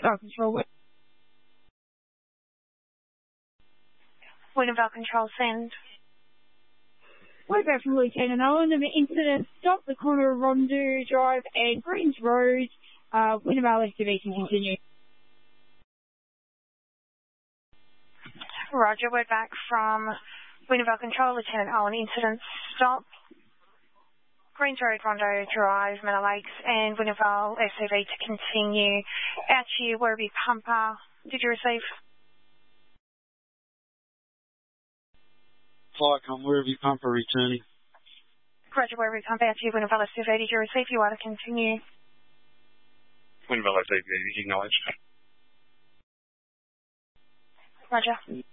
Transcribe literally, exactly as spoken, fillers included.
Vale Control. Winner Vale Control, send. We're back from Lieutenant Owen. The incident stopped the corner of Rondu Drive and Greens Road. Uh, Winner Vale S C V can continue. Roger, we're back from Winner Vale Control. Lieutenant Owen, incident stop. Greens Road, Rondo Drive, Manor Lakes, and Winner Vale S C V to continue. Out to you, Werribee Pumper. Did you receive? Flycom, Werribee Pumper returning. Roger, Werribee Pumper. Out to you, Winner Vale S C V. Did you receive? You are to continue. Winner Vale S C V, acknowledged. Roger.